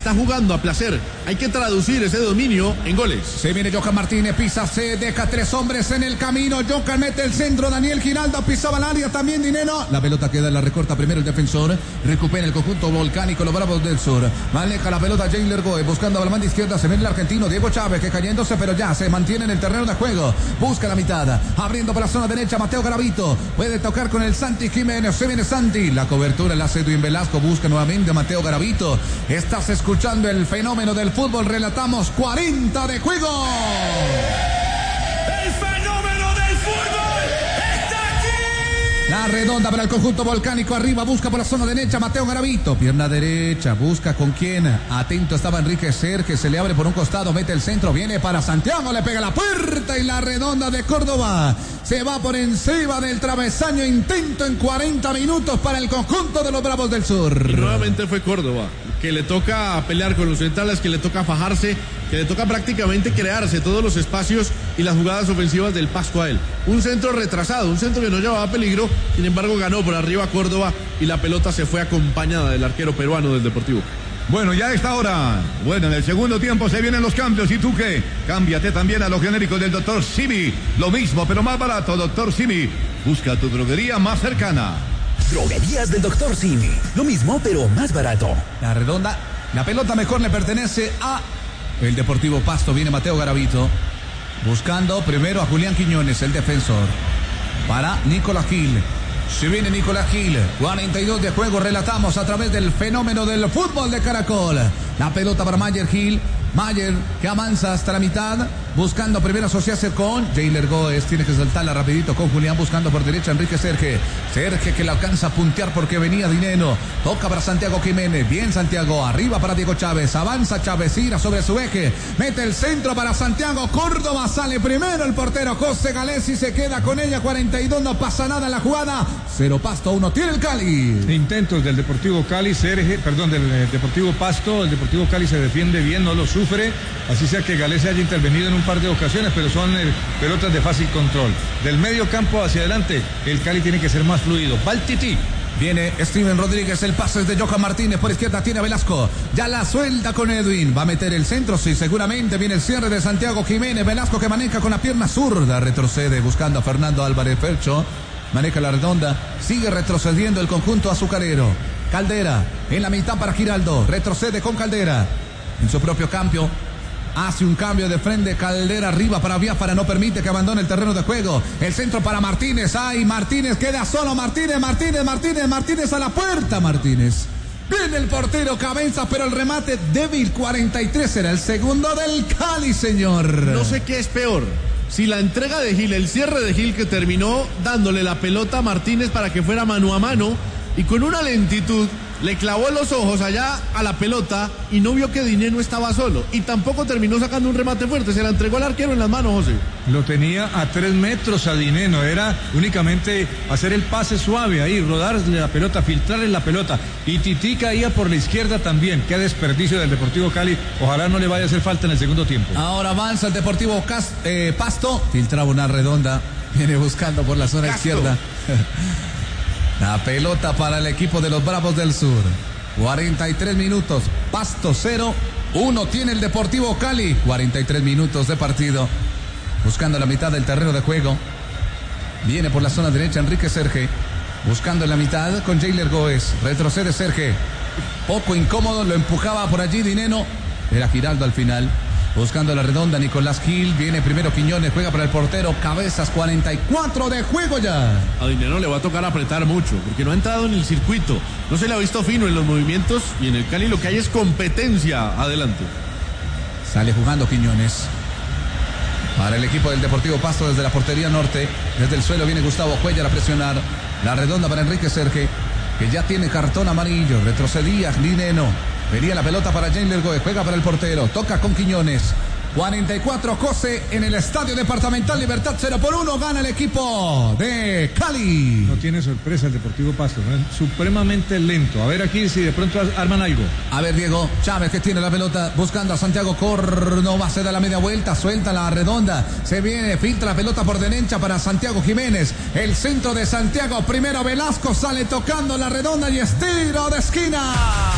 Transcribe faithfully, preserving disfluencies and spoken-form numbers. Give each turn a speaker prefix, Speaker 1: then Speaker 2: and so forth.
Speaker 1: está jugando a placer. Hay que traducir ese dominio en goles.
Speaker 2: Se viene Johan Martínez, pisa, se deja tres hombres en el camino. Johan mete el centro, Daniel Giraldo pisaba el área también, Dineno. La pelota queda, la recorta primero el defensor. Recupera el conjunto volcánico, los Bravos del Sur. Maneja la pelota Jailer Goe, buscando a la banda izquierda. Se viene el argentino Diego Chávez, que cayéndose, pero ya se mantiene en el terreno de juego. Busca la mitad, abriendo por la zona derecha Mateo Garavito. Puede tocar con el Santi Jiménez. Se viene Santi, la cobertura la hace Edwin Velasco. Busca nuevamente a Mateo Garavito. Estás escuchando el fenómeno del fútbol. Relatamos cuarenta de juego.
Speaker 3: El fenómeno del fútbol está aquí.
Speaker 2: La redonda para el conjunto volcánico. Arriba busca por la zona derecha Mateo Garavito. Pierna derecha, busca con quién. Atento estaba Enrique Serge. Se le abre por un costado, mete el centro. Viene para Santiago, le pega la puerta. Y la redonda de Córdoba se va por encima del travesaño. Intento en cuarenta minutos para el conjunto de los Bravos del Sur.
Speaker 1: Y nuevamente fue Córdoba, que le toca pelear con los centrales, que le toca fajarse, que le toca prácticamente crearse todos los espacios y las jugadas ofensivas del Pasto a él. Un centro retrasado, un centro que no llevaba peligro, sin embargo ganó por arriba Córdoba y la pelota se fue acompañada del arquero peruano del Deportivo.
Speaker 4: Bueno, ya a esta hora, bueno, en el segundo tiempo se vienen los cambios. ¿Y tú qué? Cámbiate también a los genéricos del doctor Simi. Lo mismo, pero más barato, doctor Simi. Busca tu droguería más cercana.
Speaker 5: Droguerías del doctor Simi. Lo mismo, pero más barato.
Speaker 2: La redonda, la pelota mejor le pertenece a el Deportivo Pasto. Viene Mateo Garavito, buscando primero a Julián Quiñones, el defensor. Para Nicolás Gil. Se viene Nicolás Gil, cuarenta y dos de juego, relatamos a través del fenómeno del fútbol de Caracol. La pelota para Mayer Gil. Mayer que avanza hasta la mitad, buscando primero asociarse con Jailer Goes. Tiene que saltarla rapidito con Julián, buscando por derecha Enrique Serge. Serge que le alcanza a puntear porque venía Dineno. Toca para Santiago Jiménez. Bien Santiago, arriba para Diego Chávez. Avanza Chávez, gira sobre su eje. Mete el centro para Santiago Córdoba. Sale primero el portero José Galesi, se queda con ella. cuarenta y dos, no pasa nada en la jugada. Cero Pasto, uno tiene el Cali.
Speaker 6: Intentos del Deportivo Cali, Serge, perdón, del eh, Deportivo Pasto. El Deportivo Cali se defiende bien, no lo sufre, así sea que Galesi haya intervenido en un par de ocasiones, pero son eh, pelotas de fácil control. Del medio campo hacia adelante, el Cali tiene que ser más fluido. Va el Tití.
Speaker 2: Viene Steven Rodríguez, el pase es de Johan Martínez, por izquierda tiene a Velasco, ya la suelta con Edwin, va a meter el centro, sí, seguramente viene el cierre de Santiago Jiménez. Velasco que maneja con la pierna zurda, retrocede buscando a Fernando Álvarez Fercho, maneja la redonda, sigue retrocediendo el conjunto azucarero. Caldera en la mitad para Giraldo, retrocede con Caldera en su propio campo. Hace un cambio de frente, Caldera arriba para Biafara, no permite que abandone el terreno de juego. El centro para Martínez, ay, Martínez queda solo, Martínez, Martínez, Martínez, Martínez a la puerta, Martínez. Viene el portero Cabeza, pero el remate débil. Cuarenta y tres era el segundo del Cali, señor.
Speaker 1: No sé qué es peor, si la entrega de Gil, el cierre de Gil que terminó dándole la pelota a Martínez para que fuera mano a mano y con una lentitud le clavó los ojos allá a la pelota y no vio que Dineno estaba solo y tampoco terminó sacando un remate fuerte, se la entregó al arquero en las manos, José.
Speaker 6: Lo tenía a tres metros a Dineno, era únicamente hacer el pase suave ahí, rodarle la pelota, filtrarle la pelota, y Tití caía por la izquierda también. Qué desperdicio del Deportivo Cali, ojalá no le vaya a hacer falta en el segundo tiempo.
Speaker 2: Ahora avanza el Deportivo Cast, eh, Pasto, filtraba una redonda, viene buscando por la zona Casto. izquierda. La pelota para el equipo de los Bravos del Sur. cuarenta y tres minutos. Pasto cero. uno tiene el Deportivo Cali. cuarenta y tres minutos de partido. Buscando la mitad del terreno de juego. Viene por la zona derecha Enrique Serge. Buscando en la mitad con Jailer Goes. Retrocede Serge. Poco incómodo. Lo empujaba por allí Dineno. Era Giraldo al final. Buscando la redonda, Nicolás Gil. Viene primero Quiñones, juega para el portero Cabezas. Cuarenta y cuatro de juego ya.
Speaker 1: A Dinero le va a tocar apretar mucho, porque no ha entrado en el circuito. No se le ha visto fino en los movimientos. Y en el Cali lo que hay es competencia adelante.
Speaker 2: Sale jugando Quiñones. Para el equipo del Deportivo Pasto desde la portería norte. Desde el suelo viene Gustavo Cuellar a presionar. La redonda para Enrique Serge, que ya tiene cartón amarillo. Retrocedía Dineno. Venía la pelota para Jailer Goe, juega para el portero, toca con Quiñones. cuarenta y cuatro, José, en el Estadio Departamental Libertad, cero por uno, gana el equipo de Cali.
Speaker 6: No tiene sorpresa el Deportivo Pasto, ¿no? Supremamente lento. A ver aquí si de pronto arman algo.
Speaker 2: A ver, Diego Chávez que tiene la pelota, buscando a Santiago Córdoba, se da la media vuelta, suelta la redonda, se viene, filtra la pelota por derecha para Santiago Jiménez. El centro de Santiago, primero Velasco, sale tocando la redonda y estiro de esquina.